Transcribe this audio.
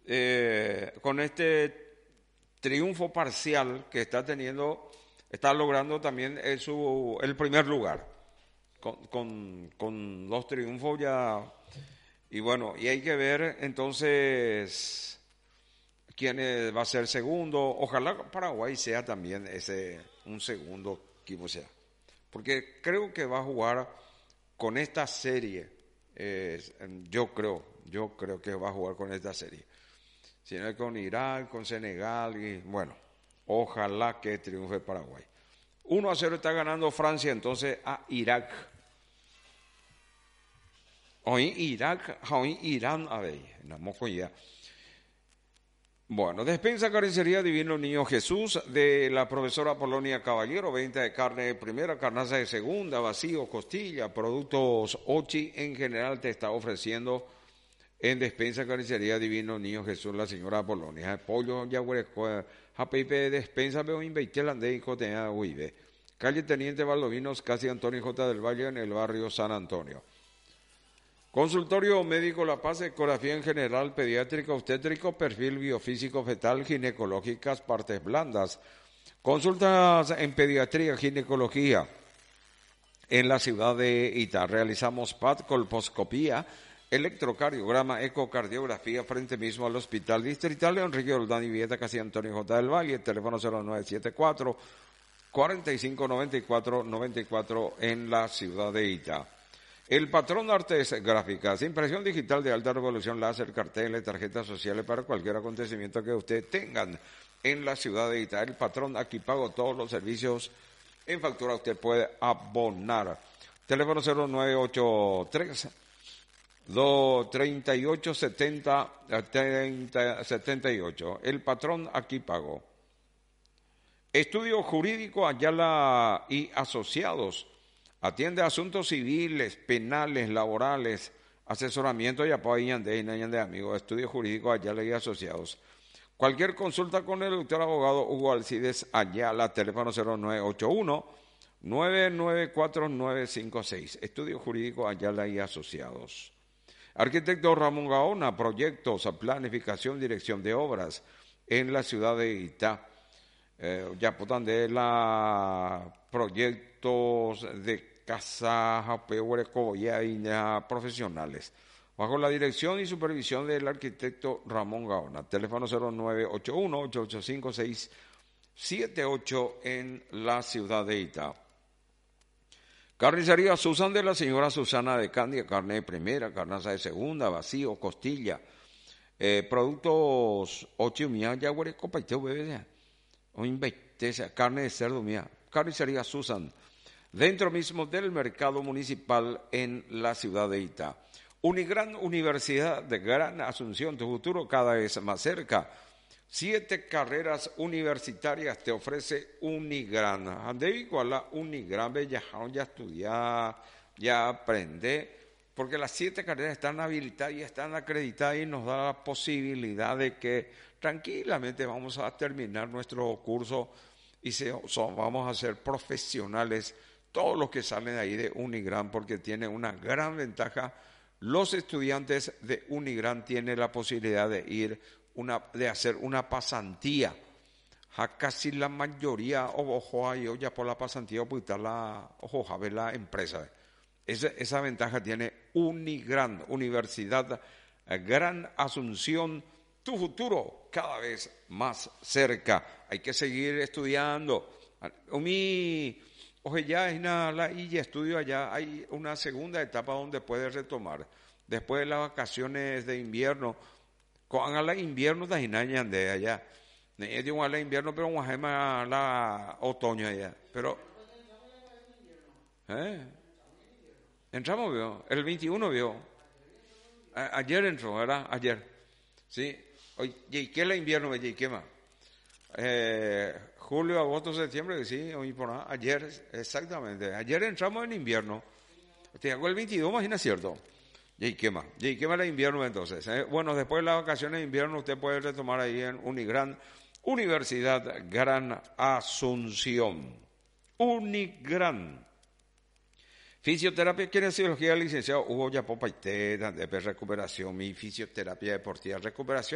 con este triunfo parcial que está teniendo, está logrando también el primer lugar. Con 2 triunfos ya. Y bueno, y hay que ver entonces quién va a ser segundo. Ojalá Paraguay sea también un segundo equipo sea. Porque creo que va a jugar con esta serie. Yo creo que va a jugar con esta serie. Si no es con Irak, con Senegal, y bueno, ojalá que triunfe Paraguay. 1-0 está ganando Francia entonces a Irak. Hoy Irak, hoy Irán, a ver, ya. Bueno, despensa carnicería Divino Niño Jesús de la profesora Polonia Caballero, venta de carne de primera, carnaza de segunda, vacío, costilla, productos Ochi en general te está ofreciendo en despensa carnicería Divino Niño Jesús la señora Polonia. Pollo, yaguareco, japipe, despensa, veo inveitelandé y cotea huive. Calle Teniente Valdovinos, casi Antonio J. del Valle en el barrio San Antonio. Consultorio médico La Paz, ecografía en general, pediátrica, obstétrico, perfil biofísico fetal, ginecológicas, partes blandas. Consultas en pediatría, ginecología en la ciudad de Itá. Realizamos PAT, colposcopía, electrocardiograma, ecocardiografía frente mismo al Hospital Distrital Enrique Oldán y Vieta, casi Antonio J. del Valle, teléfono 0974 459494 en la ciudad de Itá. El Patrón Artes Gráficas, impresión digital de alta resolución, láser, carteles, tarjetas sociales para cualquier acontecimiento que ustedes tengan en la ciudad de Itá. El Patrón, aquí pago todos los servicios en factura, usted puede abonar. Teléfono 0983 238 70 78. El Patrón, aquí pago. Estudio Jurídico Ayala y Asociados. Atiende asuntos civiles, penales, laborales, asesoramiento y apoyo de amigos. Estudio Jurídico Ayala y Asociados. Cualquier consulta con el doctor abogado Hugo Alcides Ayala, teléfono 0981-994-956. Estudio Jurídico Ayala y Asociados. Arquitecto Ramón Gaona, proyectos, planificación, dirección de obras en la ciudad de Itá. Ya putan de la proyectos de casa profesionales bajo la dirección y supervisión del arquitecto Ramón Gaona. Teléfono 0981-885-678 en la ciudad de Itá. Carnicería Susan de la señora Susana de Candia, carne de primera, carnaza de segunda, vacío, costilla, productos ochimia, yaguareco, paiteo, bebé, o invitesa, carne de cerdo mía. Carnicería Susan, dentro mismo del mercado municipal en la ciudad de Itá. Unigran Universidad de Gran Asunción, tu futuro cada vez más cerca. 7 carreras universitarias te ofrece Unigran. Ande igual a Unigran, ya estudiar, ya aprender, porque las 7 carreras están habilitadas y están acreditadas y nos da la posibilidad de que tranquilamente vamos a terminar nuestro curso y vamos a ser profesionales todos los que salen de ahí de Unigran, porque tiene una gran ventaja. Los estudiantes de Unigran tienen la posibilidad de hacer una pasantía. Casi la mayoría, ya por la pasantía, ver la empresa. Esa ventaja tiene Unigran, Universidad Gran Asunción, tu futuro cada vez más cerca. Hay que seguir estudiando. Ya estudio allá, hay una segunda etapa donde puedes retomar. Después de las vacaciones de invierno, con la invierno de allá. Digo la invierno, pero la otoño allá. Pero, entramos, vio, el 21 vio. Ayer entró, ¿verdad? Ayer. Sí. Oye, ¿y qué es la invierno? ¿Y qué más? Julio, agosto, septiembre, sí, ayer, exactamente, ayer entramos en invierno, te hago el 22, imagina, ¿cierto? ¿Y qué más? La invierno entonces? Bueno, después de las vacaciones de invierno usted puede retomar ahí en Unigran, Universidad Gran Asunción. Unigran. Fisioterapia, kinesiología, licenciado Hugo Yapopaité, de recuperación y fisioterapia deportiva, recuperación